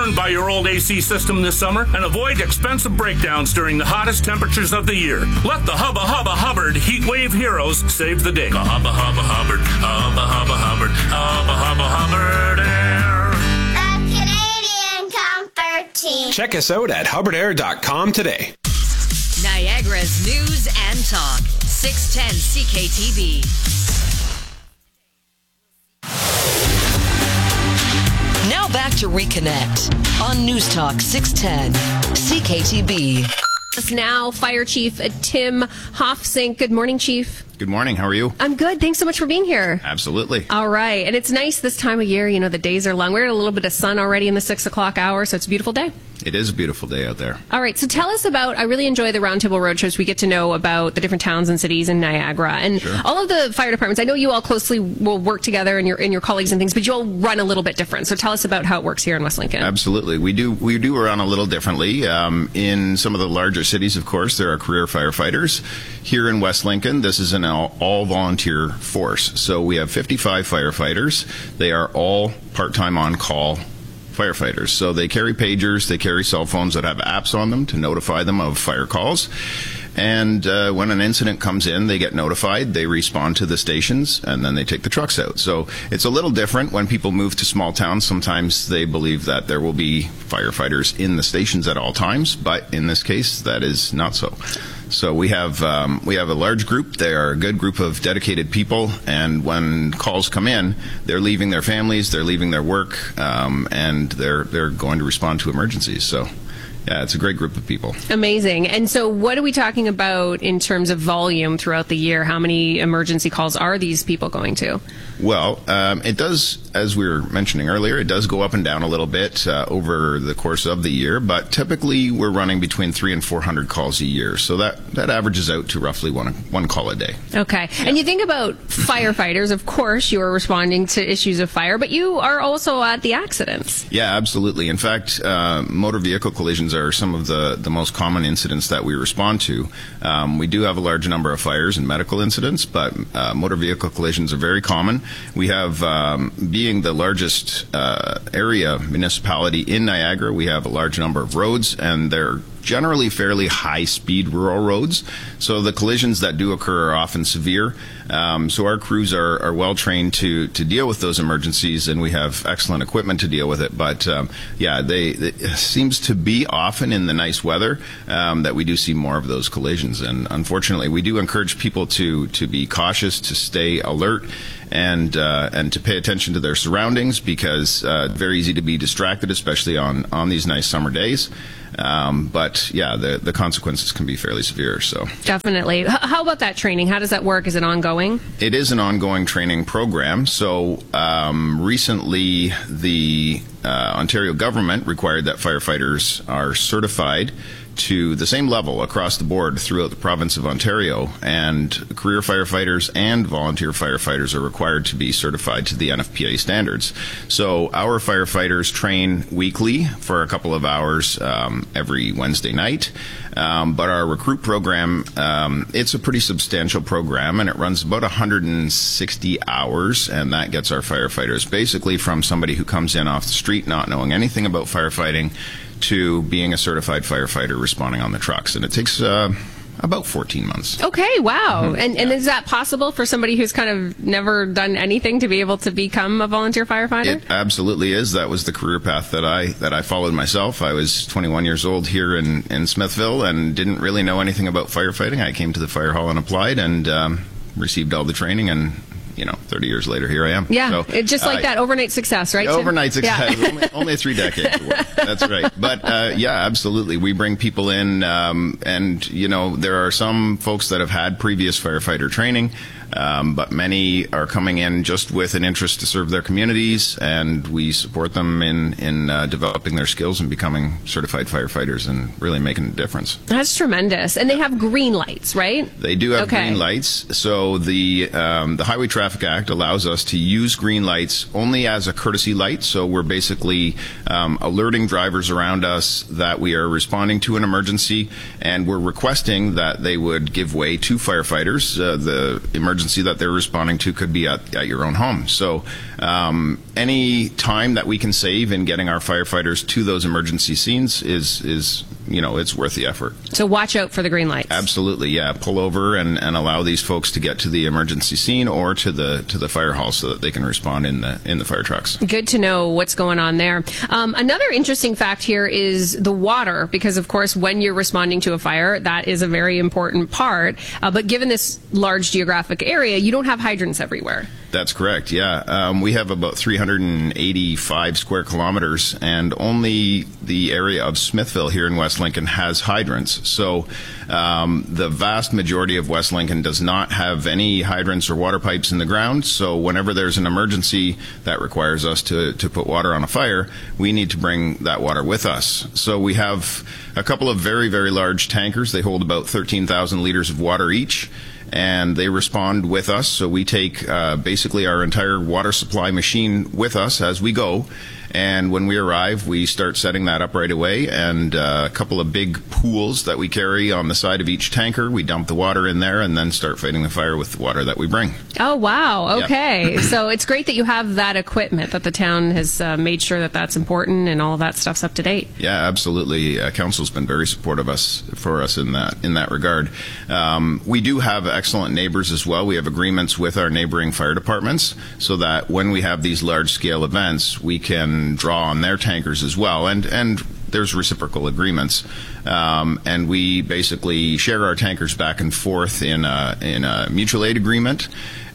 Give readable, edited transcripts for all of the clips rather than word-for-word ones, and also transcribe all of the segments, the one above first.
burned by your old AC system this summer and avoid expensive breakdowns during the hottest temperatures of the year. Let the Hubba Hubba Hubbard Heat Wave Heroes save the day. Hubba Hubba Hubbard, Hubba Hubba Hubbard, Hubba Hubba Hubbard Air. The Canadian Comfort Team. Check us out at hubbardair.com today. Niagara's news and talk. 610 CKTB. Now back to Reconnect on News Talk 610 CKTB. Now, Fire Chief Tim Hofsink. Good morning, Chief. Good morning. How are you? I'm good. Thanks so much for being here. Absolutely. All right. And it's nice this time of year. You know, the days are long. We're at a little bit of sun already in the 6 o'clock hour, so it's a beautiful day. It is a beautiful day out there. All right. So tell us about, I really enjoy the Roundtable Roadshows. We get to know about the different towns and cities in Niagara and all of the fire departments. I know you all closely will work together and your colleagues and things, but you all run a little bit different. So tell us about how it works here in West Lincoln. Absolutely. We do run a little differently. In some of the larger cities, of course, there are career firefighters. Here in West Lincoln, this is an all-volunteer force. So we have 55 firefighters. They are all part-time on-call firefighters. So they carry pagers, they carry cell phones that have apps on them to notify them of fire calls. And when an incident comes in, they get notified, they respond to the stations, and then they take the trucks out. So it's a little different when people move to small towns. Sometimes they believe that there will be firefighters in the stations at all times, but in this case, that is not so. So we have a large group. They are a good group of dedicated people, and when calls come in, they're leaving their families, they're leaving their work, and they're going to respond to emergencies. So yeah, it's a great group of people. Amazing. And so what are we talking about in terms of volume throughout the year? How many emergency calls are these people going to? Well, it does, as we were mentioning earlier, it does go up and down a little bit over the course of the year, but typically we're running between 300 and 400 calls a year. So that averages out to roughly one call a day. Okay. Yeah. And you think about firefighters, of course, you are responding to issues of fire, but you are also at the accidents. Yeah, absolutely. In fact, motor vehicle collisions are some of the most common incidents that we respond to. We do have a large number of fires and medical incidents, but motor vehicle collisions are very common. We have, being the largest area municipality in Niagara, we have a large number of roads, and they're generally fairly high-speed rural roads. So the collisions that do occur are often severe. So our crews are well-trained to deal with those emergencies, and we have excellent equipment to deal with it. But, it seems to be often in the nice weather that we do see more of those collisions. And unfortunately, we do encourage people to be cautious, to stay alert, and to pay attention to their surroundings, because very easy to be distracted, especially on these nice summer days. But yeah, the consequences can be fairly severe. So definitely. How about that training? How does that work? Is it ongoing? It is an ongoing training program. So recently, the Ontario government required that firefighters are certified to the same level across the board throughout the province of Ontario, and career firefighters and volunteer firefighters are required to be certified to the NFPA standards. So our firefighters train weekly for a couple of hours every Wednesday night. But our recruit program, it's a pretty substantial program, and it runs about 160 hours, and that gets our firefighters basically from somebody who comes in off the street not knowing anything about firefighting to being a certified firefighter responding on the trucks. And it takes about 14 months. Okay, wow. Mm-hmm. And is that possible for somebody who's kind of never done anything to be able to become a volunteer firefighter? It absolutely is. That was the career path that I followed myself. I was 21 years old here in Smithville and didn't really know anything about firefighting. I came to the fire hall and applied and received all the training, and 30 years later, here I am. Yeah, so, just like that, overnight success, right? Overnight success. Yeah. only 3 decades of work. That's right. But, yeah, absolutely. We bring people in, and, there are some folks that have had previous firefighter training, but many are coming in just with an interest to serve their communities, and we support them in developing their skills and becoming certified firefighters and really making a difference. That's tremendous. And they have green lights, right? They do have green lights. So the Highway Traffic Act allows us to use green lights only as a courtesy light. So we're basically alerting drivers around us that we are responding to an emergency, and we're requesting that they would give way to firefighters. The emergency emergency that they're responding to could be at your own home. So any time that we can save in getting our firefighters to those emergency scenes is it's worth the effort. So watch out for the green lights. Absolutely, yeah. Pull over and allow these folks to get to the emergency scene or to the fire hall so that they can respond in the fire trucks. Good to know what's going on there. Another interesting fact here is the water, because of course when you're responding to a fire, that is a very important part. But given this large geographic area, you don't have hydrants everywhere. That's correct, yeah. We have about 385 square kilometers, and only the area of Smithville here in West Lincoln has hydrants. So the vast majority of West Lincoln does not have any hydrants or water pipes in the ground. So whenever there's an emergency that requires us to put water on a fire, we need to bring that water with us. So we have a couple of very, very large tankers. They hold about 13,000 liters of water each, and they respond with us. So we take basically our entire water supply machine with us as we go. And when we arrive, we start setting that up right away, and a couple of big pools that we carry on the side of each tanker. We dump the water in there and then start fighting the fire with the water that we bring. Oh, wow. Okay. Yeah. So it's great that you have that equipment, that the town has made sure that that's important and all of that stuff's up to date. Yeah, absolutely. Council's been very supportive for us in that regard. We do have excellent neighbors as well. We have agreements with our neighboring fire departments so that when we have these large-scale events, we can draw on their tankers as well, and there's reciprocal agreements, and we basically share our tankers back and forth in a mutual aid agreement,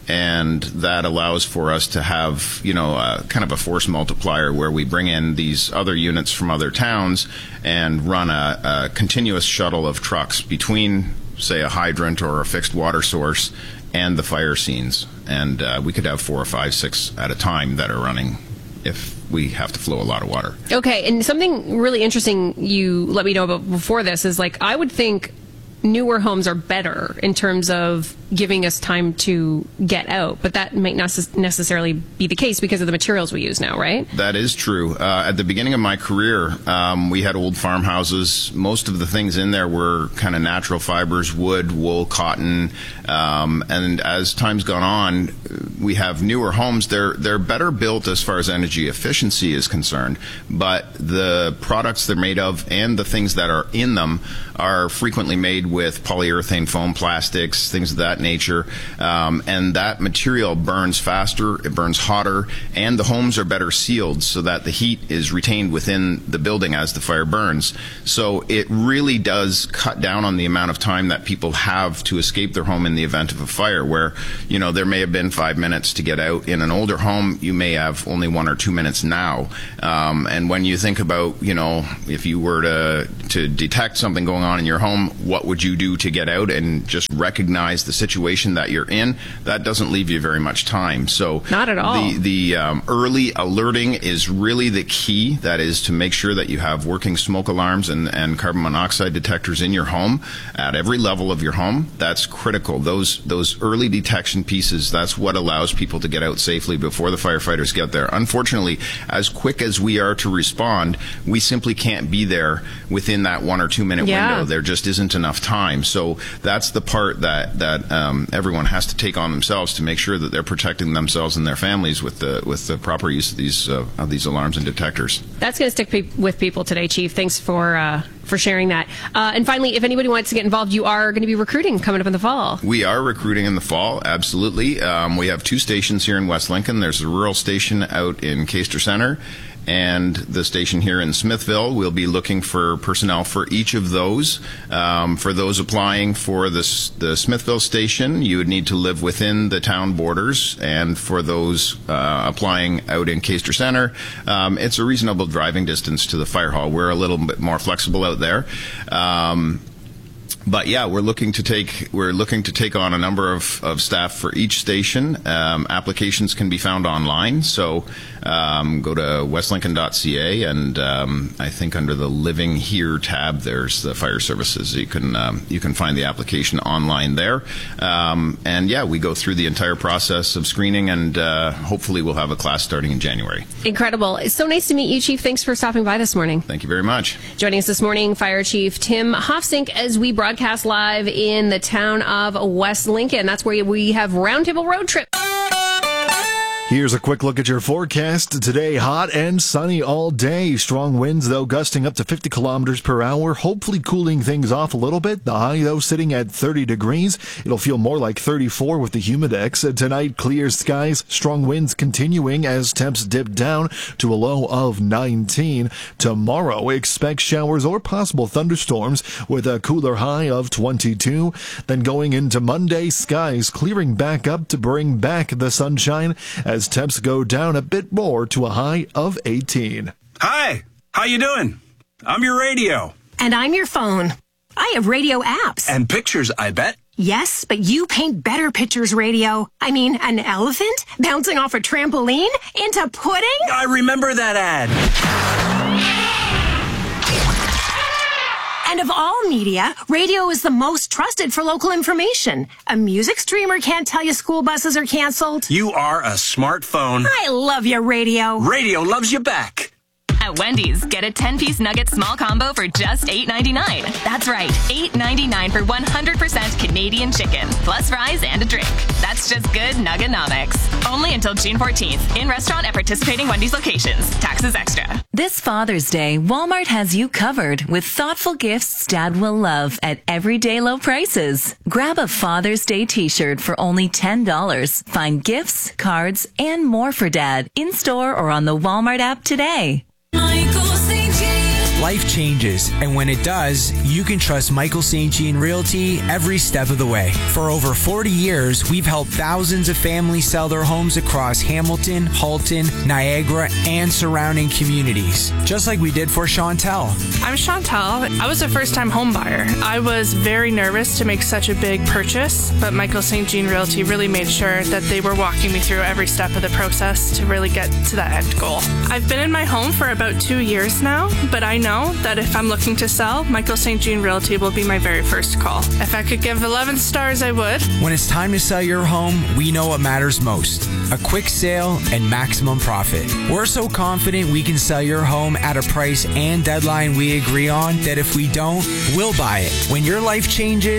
and that allows for us to have kind of a force multiplier where we bring in these other units from other towns and run a continuous shuttle of trucks between, say, a hydrant or a fixed water source and the fire scenes, and we could have 4 or 5, 6 at a time that are running if we have to flow a lot of water. Okay, and something really interesting you let me know about before this is, I would think newer homes are better in terms of giving us time to get out, but that might not necessarily be the case because of the materials we use now, right? That is true. At the beginning of my career, we had old farmhouses. Most of the things in there were kind of natural fibers, wood, wool, cotton, and as time's gone on, we have newer homes. They're better built as far as energy efficiency is concerned, but the products they're made of and the things that are in them are frequently made with polyurethane foam plastics, things of that nature, and that material burns faster, it burns hotter, and the homes are better sealed so that the heat is retained within the building as the fire burns. So it really does cut down on the amount of time that people have to escape their home in the event of a fire, where there may have been 5 minutes to get out. In an older home, you may have only 1 or 2 minutes now. And when you think about, if you were to detect something going on in your home, what would you do to get out and just recognize the situation that you're in? That doesn't leave you very much time. So not at all. The early alerting is really the key. That is to make sure that you have working smoke alarms and carbon monoxide detectors in your home at every level of your home. That's critical. Those early detection pieces, that's what allows people to get out safely before the firefighters get there. Unfortunately, as quick as we are to respond, we simply can't be there within that 1 or 2 minute window. There just isn't enough time. So that's the part that everyone has to take on themselves to make sure that they're protecting themselves and their families with the proper use of these alarms and detectors. That's going to stick with people today, Chief. Thanks for sharing that. And finally, if anybody wants to get involved, you are going to be recruiting coming up in the fall. We are recruiting in the fall, absolutely. We have 2 stations here in West Lincoln. There's a rural station out in Caister Centre and the station here in Smithville. We'll be looking for personnel for each of those. For those applying for the Smithville station, you would need to live within the town borders, and for those applying out in Caister Centre, it's a reasonable driving distance to the fire hall. We're a little bit more flexible out there. But yeah, we're looking to take on a number of staff for each station. Applications can be found online, so go to westlincoln.ca, and I think under the Living Here tab, there's the fire services. You can find the application online there. And yeah, we go through the entire process of screening, and hopefully we'll have a class starting in January. Incredible. It's so nice to meet you, Chief. Thanks for stopping by this morning. Thank you very much. Joining us this morning, Fire Chief Tim Hofsink, as we broadcast broadcast live in the town of West Lincoln. That's where we have Roundtable Road Trip. Here's a quick look at your forecast. Today, hot and sunny all day. Strong winds, though, gusting up to 50 kilometers per hour, hopefully cooling things off a little bit. The high, though, sitting at 30 degrees. It'll feel more like 34 with the humidex. Tonight, clear skies, strong winds continuing as temps dip down to a low of 19. Tomorrow, expect showers or possible thunderstorms with a cooler high of 22. Then going into Monday, skies clearing back up to bring back the sunshine as temps go down a bit more to a high of 18. Hi, how you doing? I'm your radio. And I'm your phone. I have radio apps. And pictures, I bet. Yes, but you paint better pictures, radio. I mean, an elephant bouncing off a trampoline into pudding? I remember that ad. And of all media, radio is the most trusted for local information. A music streamer can't tell you school buses are canceled. You are a smartphone. I love you, radio. Radio loves you back. At Wendy's, get a 10-piece nugget small combo for just $8.99. That's right, $8.99 for 100% Canadian chicken, plus fries and a drink. That's just good Nuggenomics. Only until June 14th. In restaurant at participating Wendy's locations. Taxes extra. This Father's Day, Walmart has you covered with thoughtful gifts Dad will love at everyday low prices. Grab a Father's Day t-shirt for only $10. Find gifts, cards, and more for Dad in-store or on the Walmart app today. Life changes, and when it does, you can trust Michael St. Jean Realty every step of the way. For over 40 years, we've helped thousands of families sell their homes across Hamilton, Halton, Niagara, and surrounding communities, just like we did for Chantel. I'm Chantel. I was a first-time home buyer. I was very nervous to make such a big purchase, but Michael St. Jean Realty really made sure that they were walking me through every step of the process to really get to that end goal. I've been in my home for about 2 years now, but I know that if I'm looking to sell, Michael St. Jean Realty will be my very first call. If I could give 11 stars, I would. When it's time to sell your home, we know what matters most: a quick sale and maximum profit. We're so confident we can sell your home at a price and deadline we agree on that if we don't, we'll buy it. When your life changes,